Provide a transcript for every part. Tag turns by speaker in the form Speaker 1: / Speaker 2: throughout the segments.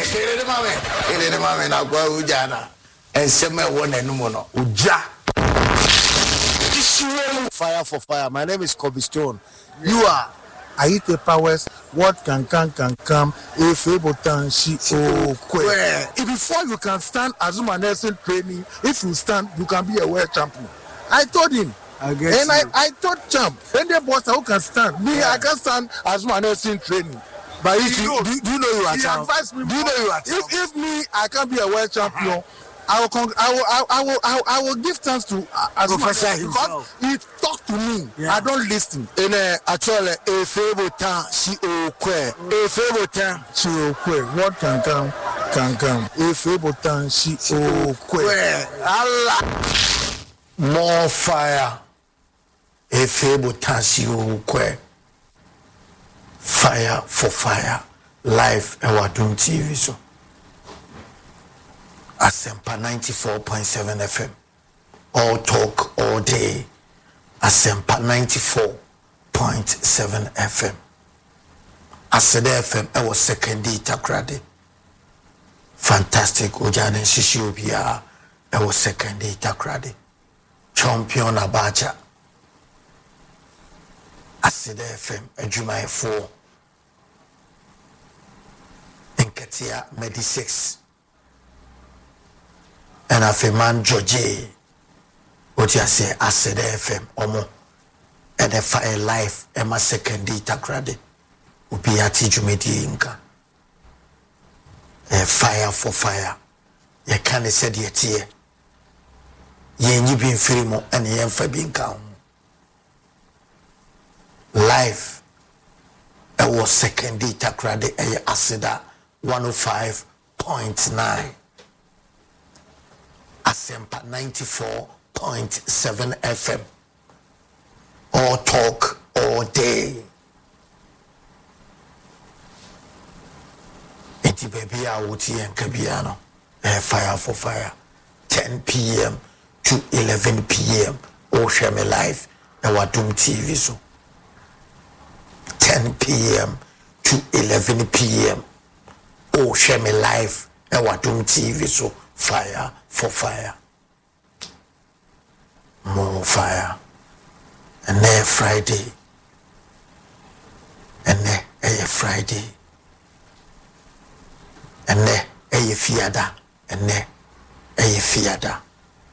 Speaker 1: Ele mame na kwa ujana. Enseme wone numono. Uja.
Speaker 2: Fire for fire. My name is Kobe Stone. You are Aite Powers. What can come. If able to she before you can stand as a nursing training, if you stand, you can be a world champion. I told him. I told Champ, when the boss who can stand, me I can stand as my nursing training. But if do you know you are champ? Do you know you are champ? If me I can be a world champion, I will give thanks to Professor because he talk to me. Yeah. I don't listen. In actually a favorite time she okwe. A favorite time she okwe. What can come. A favorite time she okwe. Allah.
Speaker 1: More fire. A favorite time she okwe. Fire for fire. Live Ewadum TV so. Asempa 94.7 FM. All talk all day. Asempa 94.7 FM. Asede FM was second day takrade. Fantastic Ojane Shishiobia. I was second day takrade. Champion Abacha. Asede FM Ejuma 4. Enketia Medi 6. And I feel man Georgie, what you say, I said FM, Omo, and a fire life, and my second day takrade, Ubi ati jumedi inka. A fire for fire. You can't say the tear. Ye been free mo, and ye for being calm. Life, I was second day takrade, a asida 105.9. Asempa 94.7 FM. All talk all day. Iti baby awuti en kabiano. Fire for fire. 10 p.m. to 11 p.m. Oh, share me live. Ewadum TV so. 10 p.m. to 11 p.m. Oh, share me live. Ewadum TV so. Fire for fire. More fire. And then Friday. And then Friday. And then Fiada. And then Fiada.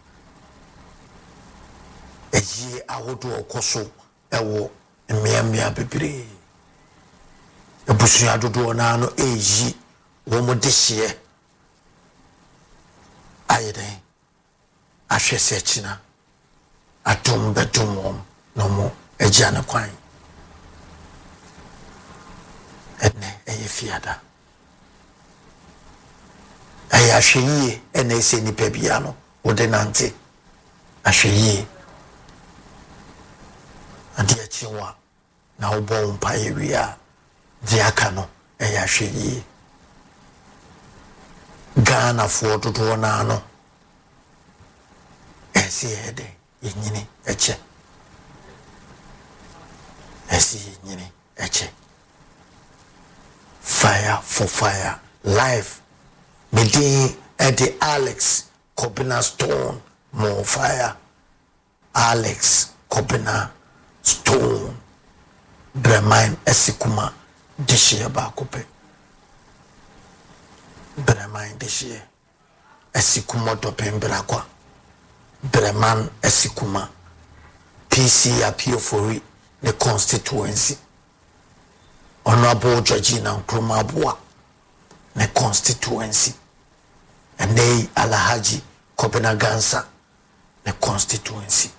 Speaker 1: A year I would do a coso. A war. And mea bebre. A bushado do an anno a ye. Woman this year. Ayede ahwe sechina atom bedum no mo egiana kwan ene fiada ahwe yie ene se ni pebia no wode nante ahwe yie ade achiwa na obo mpa ewia di aka no ahwe yie Ghana for to do no. Esi hede yinyini eche. Esi yinyini eche. Fire for fire. Live. Midi Eddie Alex Kobina Stone. More fire. Alex Kobina Stone. Bremain Esikuma. Dishia Bakope. Breman deshie esikuma dopembrakwa Breman esikuma PC appeal for the constituency Honorable Georgina Nkrumah the constituency and they Alhaji Kobina Gansa the constituency.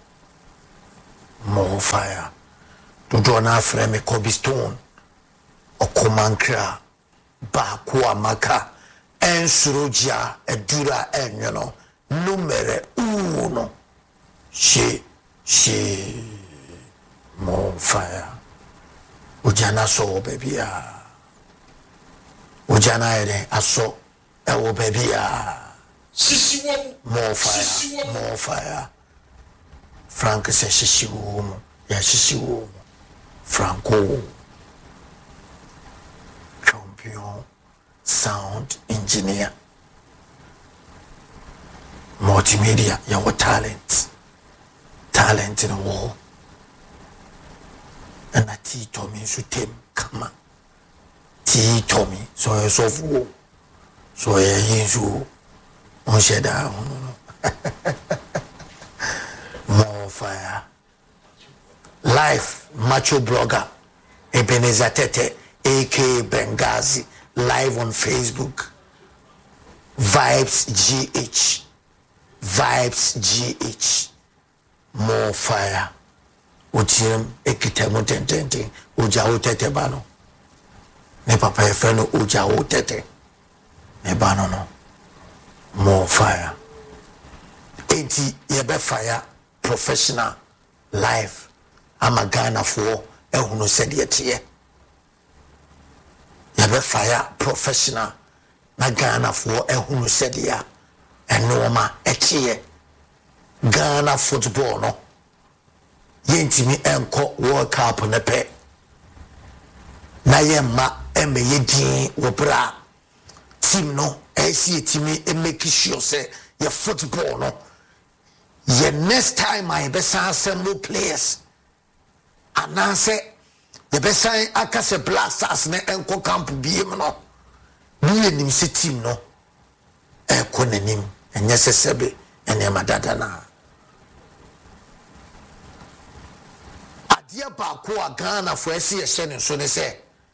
Speaker 1: More fire. Dodo na frame Kobe Stone Okomankra Bakwa maka ensuroja edura enyono numere 1 she more fire ujana so baby ujana ere aso ewo baby more fire Frank says shishiwo ya shishiwo Franco sound engineer, multimedia, your talent in the wall. And a tea Tommy should tame, come on. Tea Tommy, so I saw for so I use on shed down. More fire. Life, macho blogger, Ebenezer Tete, aka Benghazi, live on Facebook. Vibes GH. More fire. Uchim ekitemu tententi uja utete bano. Ne papa efeno uja utete. Ne bano no. More fire. Enti yebe fire professional life. Ama Ghana for ehunu sedi etiye. Yebe fire professional na Ghana for ehunu sedi ya. Enoma etiye. Ghana football no. Yentimi enko World Cup ne pe na yemma eme yedin wobra team no esi timi make sure say your football no ye next time I be assemble players anase ye be san akase Blasters ne enko camp biem no ni nim se team no enko nanim enye sesebe ene madada na Dia baako a Ghana for esi ehye ne so ne se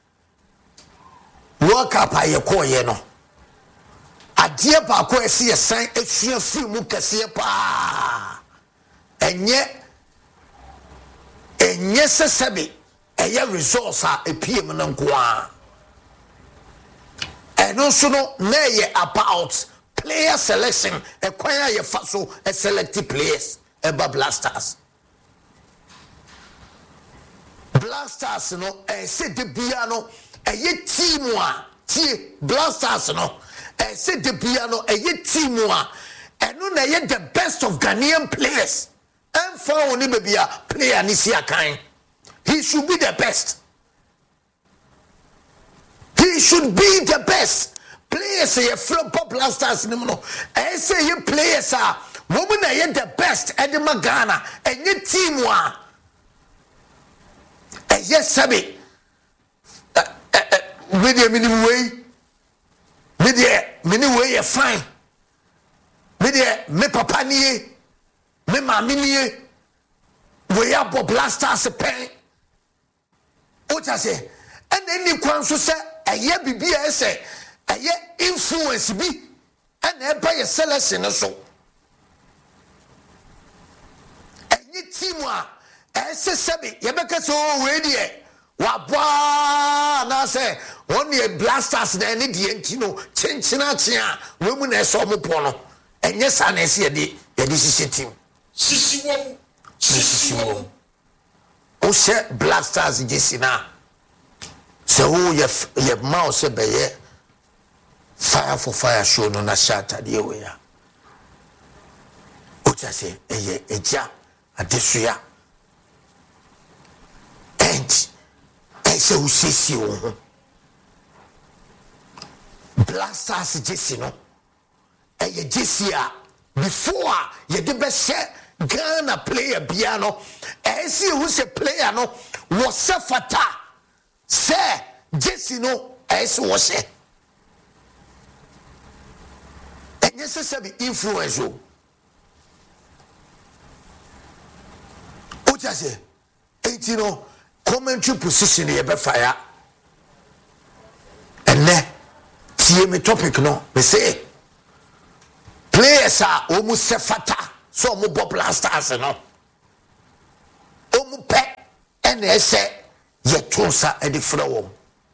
Speaker 1: World Cup aye koye no adia baako esi esan efia fi mu kese pa enye sesebe eye resource a epiem no nkoa eno so no na ye about player selection ekwan aye fa so select players eba Blasters Blasters no say de bia no team a tie Blasters no say de bia no team a eno na the best of Ghanaian players and for oni bia player ni si akan he should be the best players say from Blasters no say ye players are woman na the best edema Ghana enye team a yes, Sabi. With your minimum way, you're fine. With your me papa nie, me mammy, we are Blasters a pen. What I say, and then you can say, a year BBS, a year influence me, and a by a selection or so. And you team SSB, Yabeka so ready. Wabwa na say only a Blasters na any dientino, chenchina chia, women as so mupono. And yes, I see the team. Sisi Ose Blasters Jessina. So ye mouse a baye fire for fire show no na shatter the way. Ocha say a ja adesuya. And say who says you Blasters Jesse no Jesse before you the best Ghana player piano see who's a player no was Sefata say Jesse no was it and necessary influence you what I say 18 commentary position ye be fire and tie me topic no me say players are almost Sefata so mo Blasters no omu pe and say ye tonsa e di frewom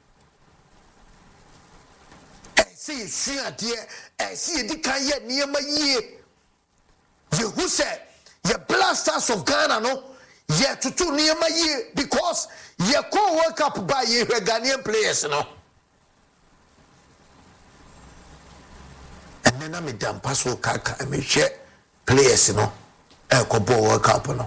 Speaker 1: e see sua de e see di kan ye niema yie ye who say ye Blasters of Ghana no ye tutu niema yie because ye ko World Cup by ye Ghanaian players no and then me dam paso kaka me share players no e ko bo World Cup no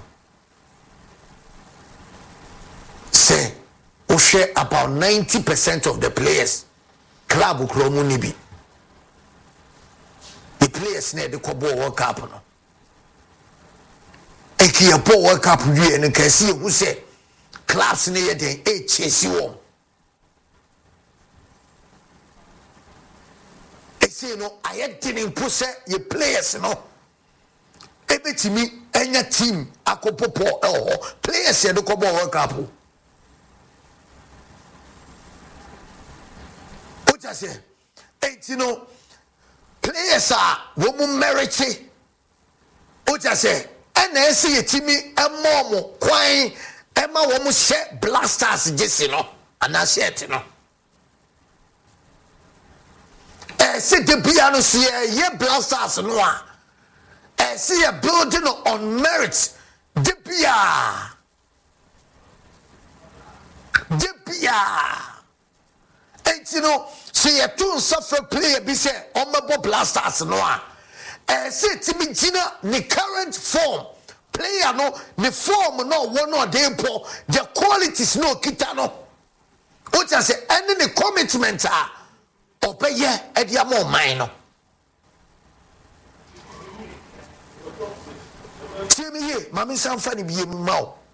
Speaker 1: say o share about 90% of the players club kromu ni bi the players na de kobo World Cup no ekiye po World Cup wie no kasi hu se clubs ne ye den chesi wo ese no ayedin mpo se ye players no ebetimi enya team akopopo players ye de kobo World Cup o just say no players are woman merit o just say and ese ye timi emomo kwan ema wo mo she blasters jesi no ana shirt no se de bia no se ye blasters no a se ye building on merit de bia no se ye tun suffer player bi se o mebo blasters no a se timi gina ni current form player no the form no one no dey po the qualities no kita no o just say any the commitment obeye e dia mo man no timi ye mami sanfa ni biye mu ma o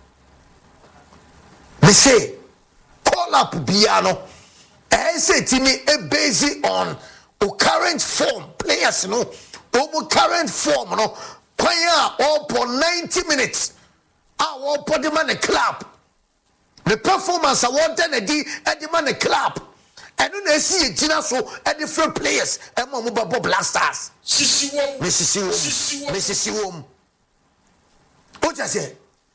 Speaker 1: me say call up bia no say timi e based on o current form players no o current form no kwaya for 90 minutes our body man club the performance award na di e man club and no see e gina so e different players e mo babo blasters Mississippi o just say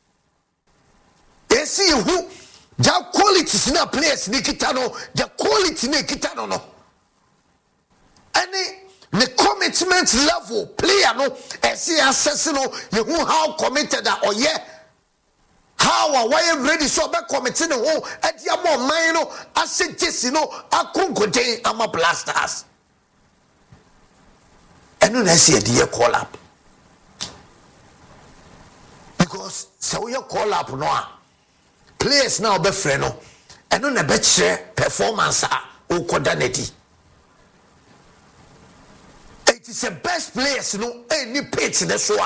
Speaker 1: e see who the qualities na players ni kita no the quality ni kita no any the commitment level player no see assess no you how committed or yeah how why ready so be committing no e dia mo man no asejesi no akonkoden ama blasters eno na see the call up because so you call up no players now be free no eno na be chere performance o kodanedi. It is the best players no any pitch the so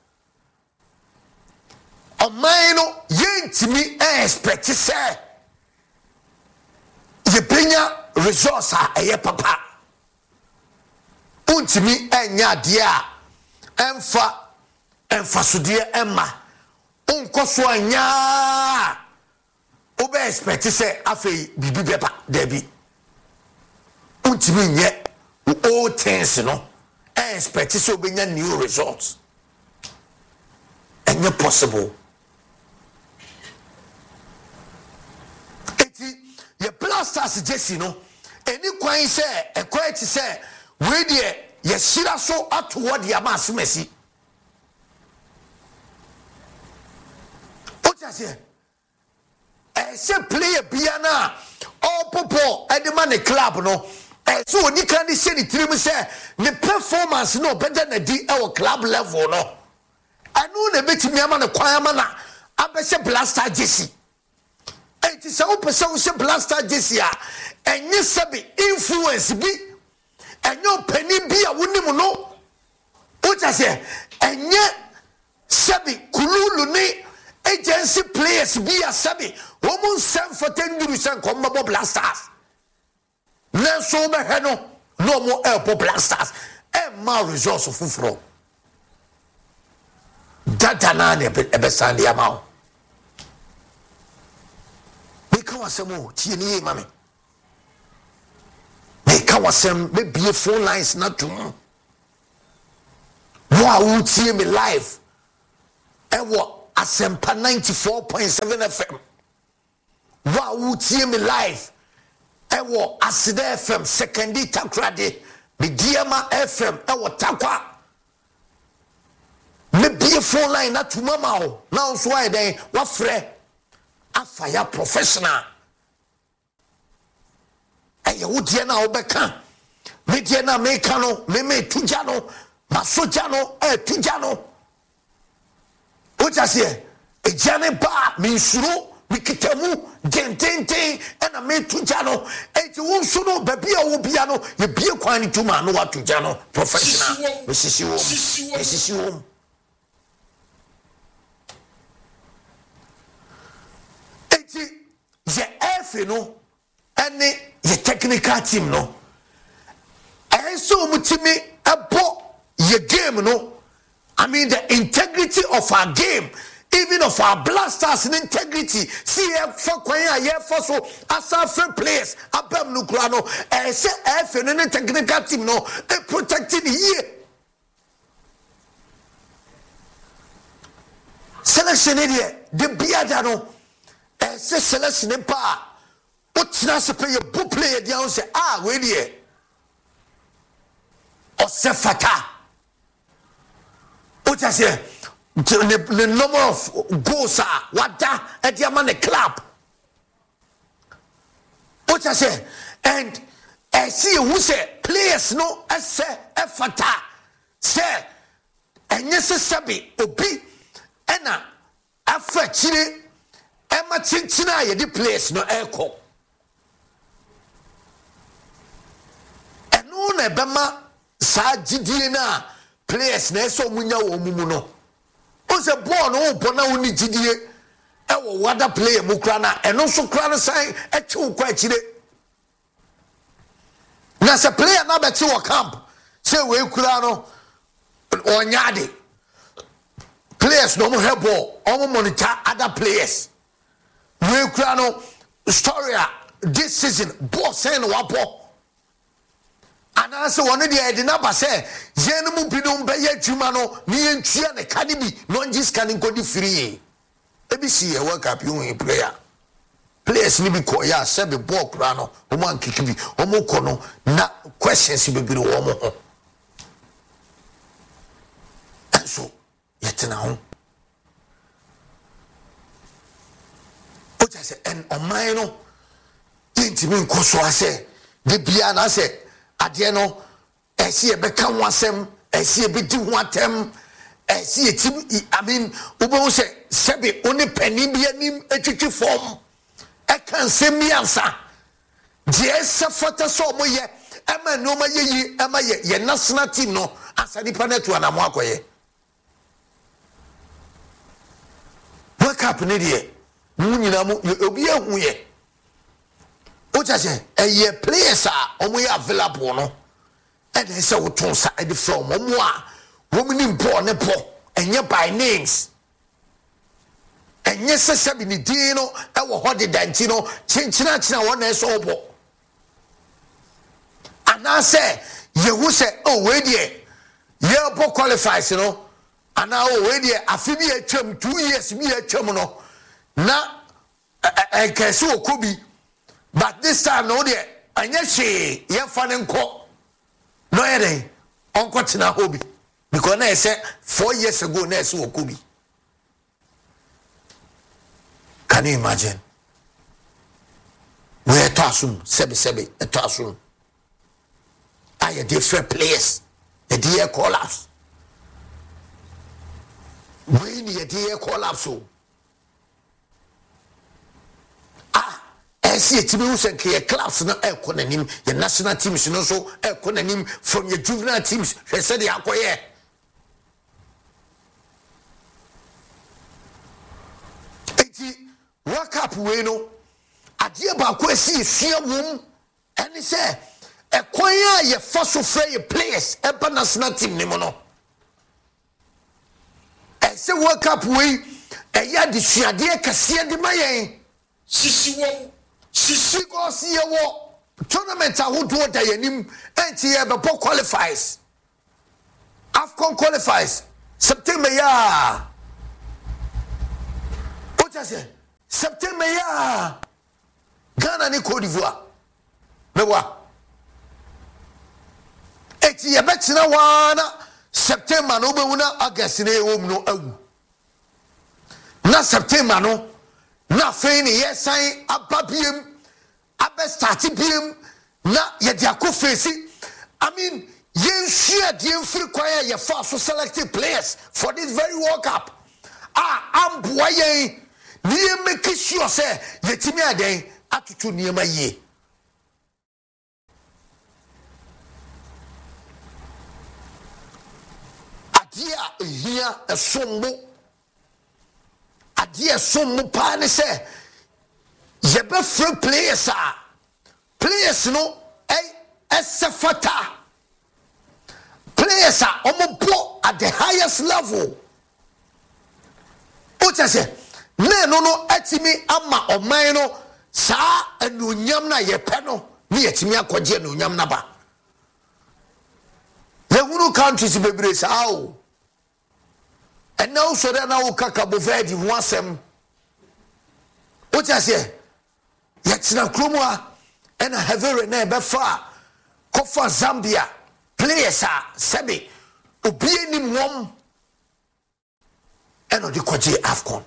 Speaker 1: on mine no yentimi expect say ye benya resource eye papa untimi enya de a emfa so de emma unkoso anya obe expect say afei bibi beba debi untimi nye all things no expect so benya new results and possible eti ye blasters jesi no any kwan say e quite say we dey ye shira so atoward ya masemesi o just say say player biana all popo e de man club no so ni kan dey say the trim say the performance no better na di our club level no anu na betimi ama na kwan ama na abese blaster jesi enti say o pese o say blaster jesi a enye sabi influence bi enyo pani bi a wonim no o ta say enye sabi kululu ni agency players bi a sabi o mun sem for 10 years and come about blasters na so be he no more help blasters e ma resource fufuro data na ne be sande ama me ka wasemo tie ni mami me ka wasem me bie phone lines na tum wo tie me live e wo asempa 94.7 FM wo tie me live ewo aside FM secondary takrade Bidiama FM ewo takwa me bie phone line na tuma ma ho na so why den wa frɛ afaya professional eye wo die na obeka me die na me ka no me tuja no masoja no tuja no o just here ejane ba me nsuro mikitamu dententen ena me tuja no enti wo nso no baby a wo bia no ye bie kwan ni tuma no watuja no professional sisi wo enti ye efe no ene ye technical team no enso mutimi ebo ye game no. I mean the integrity of our game, even of our blasters in integrity. See for kwanya ye for so as our free players abem nukrano say F in the technical team no protecting here. Selection here the biada no say selection pa utina se pay a book player dia say we there or se fata. What I say, the number of goals are what that at the man club. What I say, and I see who say players no I say effort say and yes sabi obi ena afa chire ema chinchina ye the players no echo. Eno na bema sa gidie na players na eso munya wo mumu no o se ball no bo na woni gidie e wo wada player mu kra na eno so kra no san e chew kwa chire na se player na be che wo camp se we kra no onyade players no mo have ball o mo monitor other players we kra no story this season ball sen wa ball. And answer one of the idea say, Zenemu Pinum Bayer Jumano, me and Chia the Canibi, non just canning go free. ABC, a work up you in player. Players Nibi Koya, Sabi Bok Rano, Oman Kikibi, Omokono, not questions to be Omo. And so, yet now. What I say, and on my no, intimate Koso, I say, the Biana say. Ade no esi ebeka ho asem esi ebedi ho atem esi etim I mean ubo se sebe oni pani bi anim etwitwi form e kan semiansa je sefata so mo ye ema no ma ye ema ye national team no asadi panetu ana mo akoye wake up ne de mu nyina mu obi ehu ye o say eye players are omo ya available no and they say we ton sa e from omo a womini mpo ne po enye by names enye sesabi ni din no e wo hode danti no chinchina wona so obo ana say ye hu say oh we there ye obo qualifies no ana oh we there afi bi atwam 2 years bi atwam no na kesi okobi. But this time, no, dear, and yes, she, you're fun and call. No, any, Uncle Tina hobby. Because I said 4 years ago, Ness will be. Can you imagine? We're a tassum, sebi, a tassum. I a different place, a dear collapse. We need a dear collapse. See it me who say clubs no economy your national teams no so economy from your juvenile teams they said they akoye enti work up we no ade ba ko asi fia wom ene say ekwan a ye fa so free players e ba national team ni mo no e say work up we e ya de suade kase de mayen sisi wom Sisi go see wo tournament ahodo da yanim enti ye be qualifies AFCON qualifies September ya o say September ya Ghana ni Cote d'Ivoire mewa enti ye betina wana September no be una August na ewom no awu na September no na feni yesan ababiem abe start biem na ye dia ko face I mean yen share the free choir ye for so selected players for this very World Cup amboa yen niye make sure say yetimi aden atutu niema yie adia ehia esombo adia sommo pa ne say yebe free players no esefata players are omobo at the highest level. Ocha say ne no atimi ama oman no saa anuonyam na yepe no ne yetimi akogye anuonyam na ba. Yehunu countries bebre saa o. And now so that now Cabo Verde wasem. Ocha say yetina kromwa and have ne be far kofa Zambia players are sebi obi enim wom eno di kwaje AFCON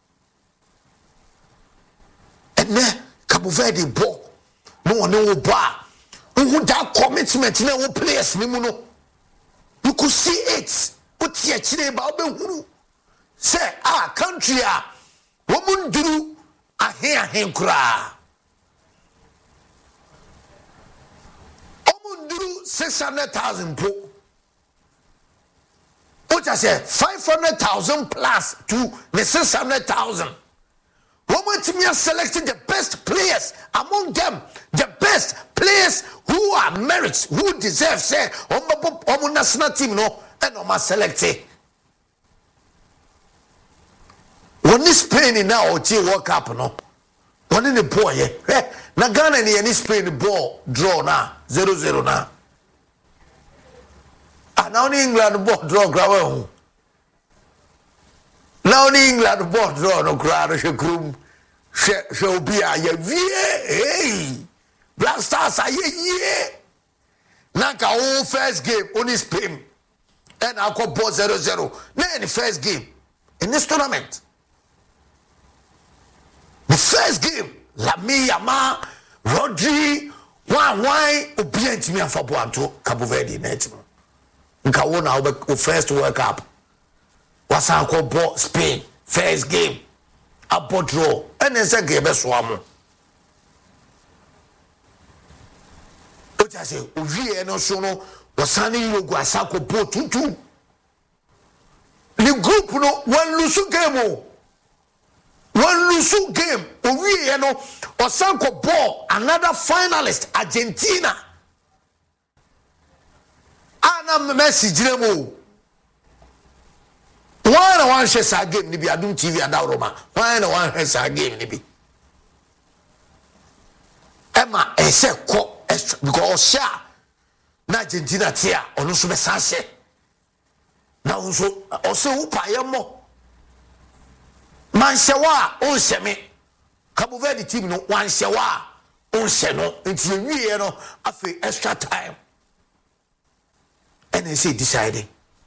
Speaker 1: ene Cabo Verde bo no one wo ba who that commitment na wo players ni mu no you could see it put here chire ba obehuru say country a wo munduru ahen kura 600,000 po. What I say 500,000 plus to the 600,000. Women to me are selecting the best players among them, the best players who are merits, who deserve say on national team no and on my selected. When this Spain now or World Cup no. One in the boy na Ghana ni any Spain ball draw na 0-0 na. Now in England ball draw grawe. Now in England ball draw no crowd she krum she be a hey Black Stars are ye Naka all first game only Spain and I call ball 0-0 na in the first game in this tournament. The first game, Lami Yama, Rodri, why obedient me and Fabuanto, Cabo Verde net. Nkawona the first World Cup. Was I called Spain, first game, a bot draw, and then second game, swam. What I say, Uvi no sono, was Sani Uguasako bot 2-2. The group no one lose game. One lose game, we no Osanko ball another finalist Argentina. Ana Messi jiremo. One share a game ni bi Adum TV Adauroma. One share a game ni bi. Emma ese ko extra because sha na Argentina tia onu so be sanse. Na unso ose upa yemo. Mansewa on semi Cabo Verde team no one sewa on seno until we no after extra time and they say deciding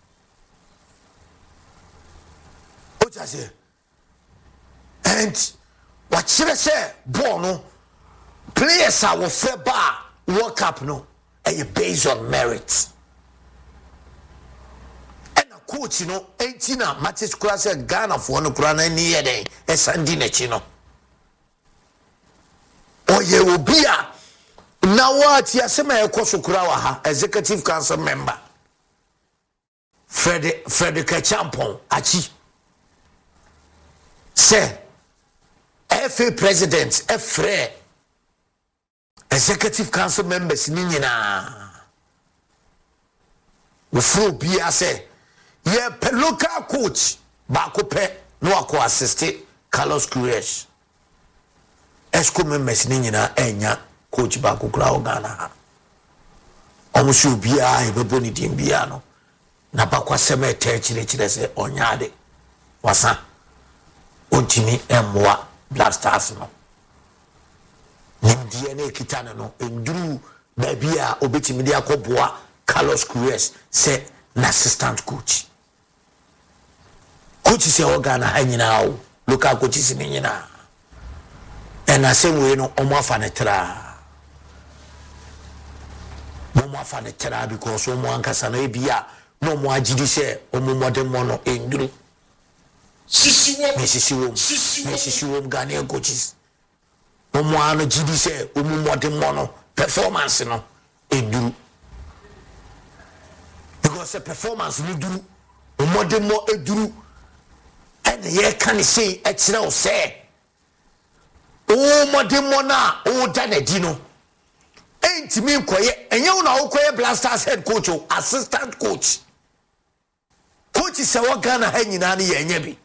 Speaker 1: what I say and what should I say ball no players are with fair bar World Cup no and based on merit. Coach no entina matches class Ghana for no krana ni yeden esandi nechi no oye obia na wati asema ekoso kura wa ha executive council member Frederick Champon achi say FA president FRE executive council members ni nyina wo fro bia say yeah, local coach Bakope no ako assist Carlos Queiroz. Esco members ni nyina enya coach Bako kura Ghana. Omusu bia ebebo ni dim bia no. Na bakwa sema chire se onyade. Wasa ontimi emwa Black Stars no. Nimdie na ekitana no enduru ba bia obetimi dia koboa Carlos Queiroz se na assistant coach. Coaches are Ghana hanyina local coaches ni nyina and na same way no omo afa ne tra because omo ankasa no ebia no omo agidi se omo modern mono enduru Shishiwom Ghanaian coaches. Omoano GD say mono performance no edu. Because the performance we do omode mo eduru and ye can say ekyere say o modemo na o danedi no entimi nkoye enye wo na okoye Blasters head coach o assistant coach se wo Ghana ha nyina na ye nya bi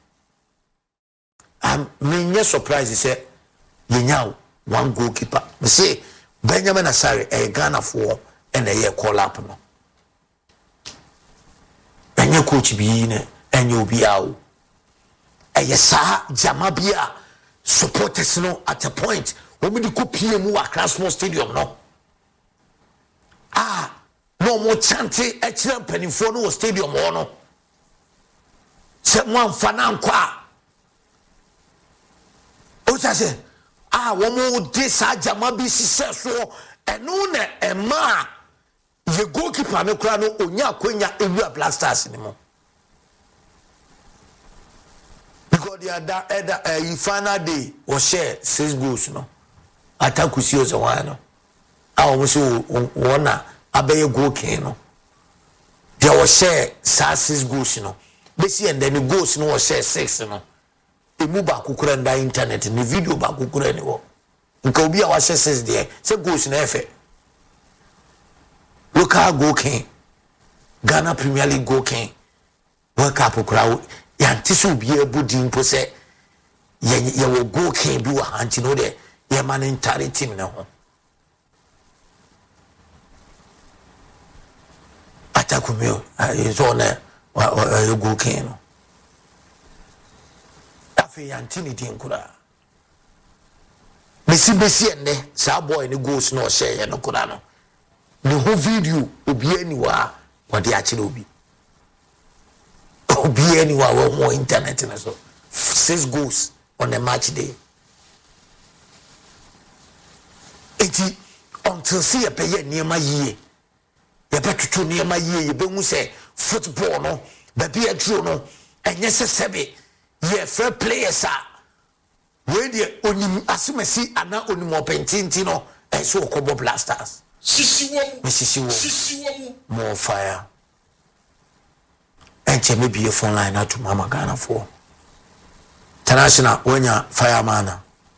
Speaker 1: me surprise say yenya one goalkeeper me say Benjamin Asare Ghana for and ye call up no enye coach bi ne enye obi awo eye sa jama bia supporters no at a point when we go PM Accra Small Stadium no no more chante echira mpanimfo no stadium no se mo amfa na nkwa o say wo mo de sa jama bi sise so eno na ema ye goalkeeper me kura no onya akonya ewu Blasters ni mo because the final day was share 6 goals no atakusi o so no wo so wona abeye goal king no there was share 6 goals no besi and then the goals no was share 6 no emu ba kukura nda internet ni video ba kukura ni wo nka obi a wa share 6 there say goals na efe local goal king Ghana Premier League goal king World Cup kukura yantisu bi ebudi mpo se ye wo goal king bi wa hanti no de ye man entire team ne ho atakumio so na goal king no afi yanti ni din kura besi ende sa boy ni goals no share ye no kura no the whole video obi aniwa wade a kire obi anywhere more internet and so 6 goals on a match day. Eti until see a pay near my year. You better near my year, you be say football no, baby a true no, and yes a sebe, ye fair players are where the only assume and now only more pentintino and so Kobo Blasters. Shishiwo more fire. And maybe a phone line to Mama Ghana for international when you're fireman.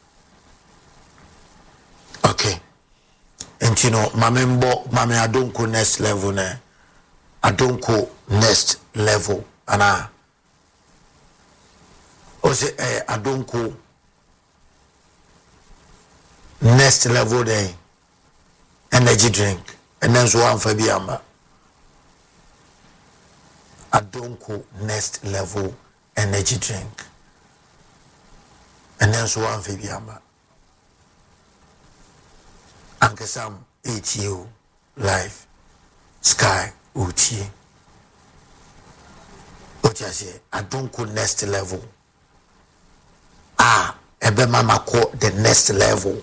Speaker 1: Okay. And you know, Mame I don't go next level ne. I don't go next level. And I don't go next level there. Energy drink. And then so I'm Fabiamba. I don't go next level energy drink. And then so one Fabiamba. Uncle Sam 8U live Sky Uti. What I say, I don't go next level. Ebe mama call the next level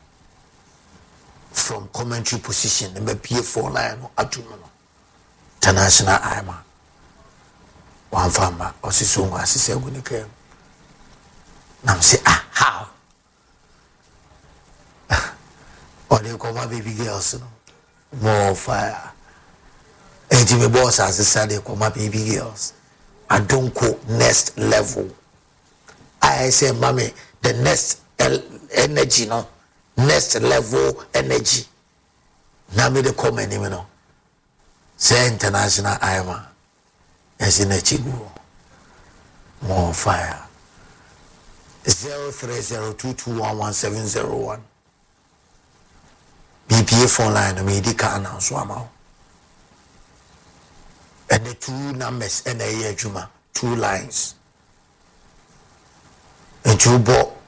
Speaker 1: from commentary position. Ebe PA4 line atumono. International IMA. One farmer or so as he said when he came. Now say how? Or they call my baby girls, more fire. And me boss as I said they call my baby girls. I don't go next level. I say, mommy, the next energy, no, next level energy. Now me the comment, you know. Say international IMA. As in a chigu, more fire. 0302211701. BPA phone line, medica announce one out. And the 2 numbers and a year juma, 2 lines. And 2 bought